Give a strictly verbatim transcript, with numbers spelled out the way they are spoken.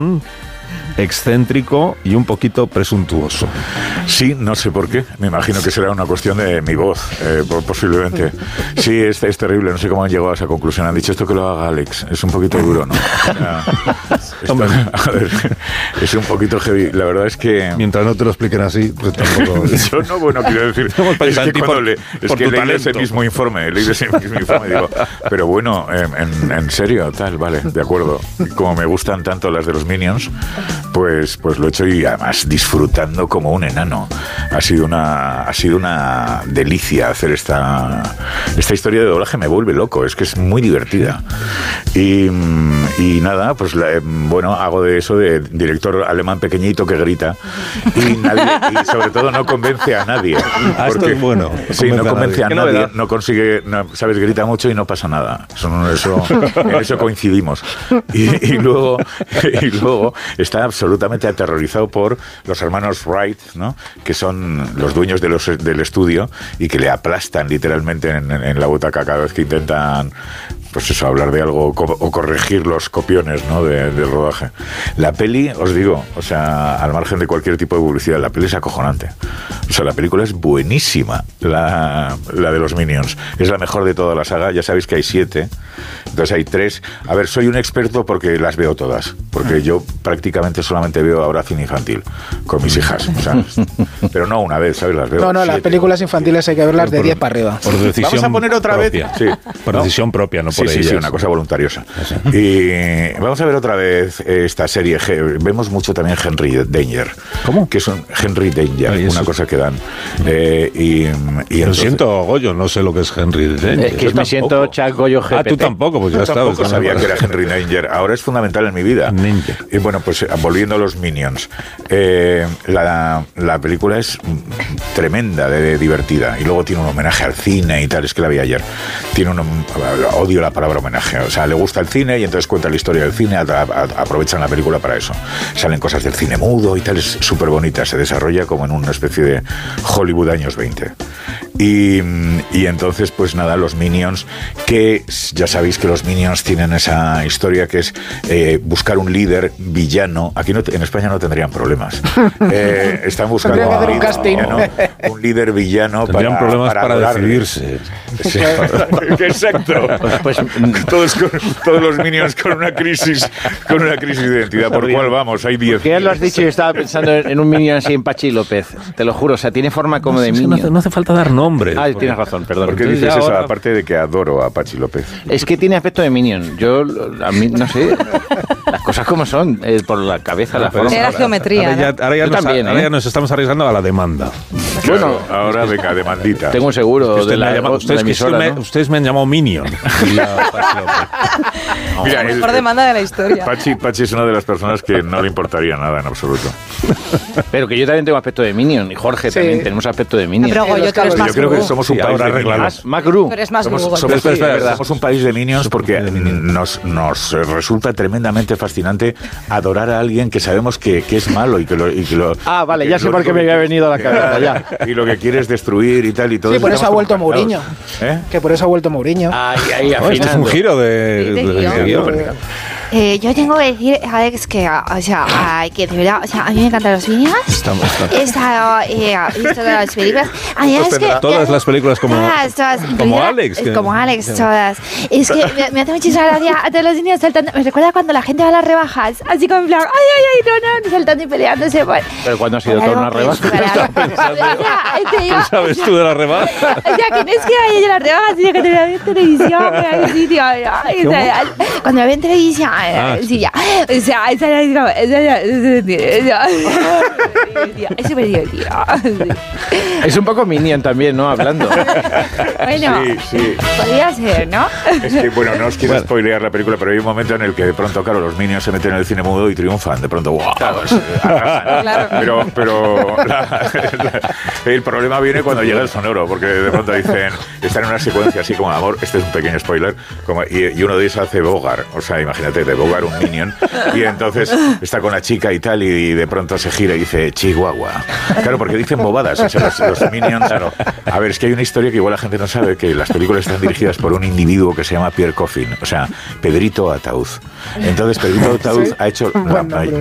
excéntrico y un poquito presuntuoso. Sí, no sé por qué. Me imagino que será una cuestión de mi voz, eh, posiblemente. Sí, es, es terrible. No sé cómo han llegado a esa conclusión. Han dicho esto que lo haga Alex. Es un poquito duro, ¿no? O sea, esto, a ver, es un poquito heavy. La verdad es que... Mientras no te lo expliquen así, pues tampoco... Yo no, bueno, quiero decir... Es que cuando por, le, es que leí ese mismo informe, leí ese mismo informe y digo, pero bueno, en, en serio, tal, vale, de acuerdo. Como me gustan tanto las de los Minions, pues, pues lo he hecho y además disfrutando como un enano. Ha sido una, ha sido una delicia hacer esta, esta historia de doblaje. Me vuelve loco, es que es muy divertida. Y, y nada, pues la, bueno, hago de eso de director alemán pequeñito que grita y, nadie, y sobre todo no convence a nadie. Ah, esto es bueno. Sí, no convence a nadie, a nadie no consigue, no, sabes, grita mucho y no pasa nada. Eso, eso, en eso coincidimos. Y, y luego, y luego está absolutamente aterrorizado por los hermanos Wright, ¿no? Que son los dueños de los, del estudio y que le aplastan literalmente en, en, en la butaca cada vez que intentan, pues eso, hablar de algo o, o corregir los copiones, ¿no? de, del rodaje. La peli, os digo, o sea, al margen de cualquier tipo de publicidad, la peli es acojonante. O sea, la película es buenísima, la, la de los Minions. Es la mejor de toda la saga. Ya sabéis que hay siete, entonces hay tres. A ver, soy un experto porque las veo todas, porque yo prácticamente solamente veo ahora cine infantil con mis hijas, o sea, pero no una vez, ¿sabes? Las veo No, no, siete. Las películas infantiles hay que verlas por, de diez para arriba. Por decisión Vamos a poner otra propia. vez. Sí. Por ¿No? decisión propia, no por sí, ellas. Sí, sí, una cosa voluntariosa. Y vamos a ver otra vez esta serie. Vemos mucho también Henry Danger. ¿Cómo? Que es un Henry Danger, Ay, una cosa que dan. Eh, y, y Lo entonces, siento, Goyo, no sé lo que es Henry Danger. Es que yo me siento Chuck Goyo G P T. Ah, tú tampoco, pues ya tampoco estabas. sabía que era Henry Danger. Ahora es fundamental en mi vida. Ninja. Y bueno, pues volviendo a los Minions. Eh, la, la película es tremenda, de, de divertida. Y luego tiene un homenaje al cine y tal. Es que la vi ayer. Tiene un... Odio la palabra homenaje. O sea, le gusta el cine y entonces cuenta la historia del cine. A, a, aprovechan la película para eso. Salen cosas del cine mudo y tal. Es súper bonita. Se desarrolla como en una especie de Hollywood años veinte. Y, y entonces, pues nada, los Minions, que ya sabéis que los Minions tienen esa historia que es eh, buscar un líder villano. Aquí no, en España no tendrían problemas. Eh, están buscando un, líder, un, villano, un líder villano tendrían para, problemas para, para decidirse. Sí. Exacto. Pues, todos, con, todos los Minions con una crisis, con una crisis de identidad. ¿Por cuál vamos? Hay diez. ¿Qué lo has dicho? Yo estaba pensando en un Minion así en Pachi López. Te lo juro, o sea, tiene forma como no, de no Minion. Hace, no hace falta dar nombres. Ah, tienes razón, perdón. ¿Por qué Entonces, dices eso? ahora... Aparte de que adoro a Pachi López. Es que tiene aspecto de Minion. Yo, a mí, no sé, las cosas como son, eh, por la cabeza, no, la forma. Era geometría. Ahora ya, ahora ya, nos, también, ahora ¿eh? ya nos estamos arriesgando a la demanda. Bueno, claro, ahora venga, demandita. Tengo un seguro es que de la, llamado, de la emisora, me, ¿no? Ustedes me han llamado Minion. No, Mira, la mejor el, demanda de la historia. Pachi, Pachi es una de las personas que no le importaría nada en absoluto. Pero que yo también tengo aspecto de Minion y Jorge sí. también tenemos aspecto de Minion. Pero yo, yo, yo creo que somos un sí, país de Minions. Más Gru. Pero es más somos, Google. somos, Sí, espera, espera, somos un país de Minions porque nos, nos resulta tremendamente fascinante adorar a alguien que sabemos que, que es malo y que lo... Y que lo ah, vale, que ya sé por qué me había venido a la cabeza ya. Y lo que quiere es destruir y tal y todo. Sí, por eso ha vuelto Mourinho. ¿Eh? Que por eso ha vuelto Mourinho. Ay, ahí, oh, esto es un giro de... Sí, de, de, de, de guión. Eh, yo tengo que decir, Alex, que, o sea, ay, que de verdad, o sea, a mí me encantan los Minions. Estamos, estamos. Esta, eh, visto todas las películas. A mí es que, todas las películas como, todas, todas, como Alex. Que, como Alex, todas. Es que me, me hace muchísima gracia a todos los niños saltando. Me recuerda cuando la gente va a las rebajas, así como en plan, ay, ay, ay, no, no, saltando y peleándose. Por, Pero cuando ha sido toda una rebaja. ¿Qué sabes tú de la rebaja? O sea, que no es que vaya yo a las rebajas, sino que te la veo en televisión, en el sitio. Cuando la veo en televisión, sí, ya. O sea, esa es como... Es súper divertido. Es un poco Minion también, ¿no? Hablando. Bueno, sí, sí. Podría ser, ¿no? Es que, bueno, no os quiero bueno. spoilear la película, pero hay un momento en el que de pronto, claro, los Minions se meten en el cine mudo y triunfan. De pronto, ¡wow! Claro. Claro. Pero, pero la, la, el problema viene cuando llega el sonoro, porque de pronto dicen, están en una secuencia así como, amor, este es un pequeño spoiler, como, y, y uno de ellos hace Bogart. O sea, imagínate, de Bogar, un minion, y entonces está con la chica y tal, y de pronto se gira y dice Chihuahua. Claro, porque dicen bobadas, o sea, los, los minions, claro. A ver, es que hay una historia que igual la gente no sabe, que las películas están dirigidas por un individuo que se llama Pierre Coffin, o sea, Pedrito Ataúd. Entonces, Pedrito Ataúd Sí. ha hecho... Buen nombre.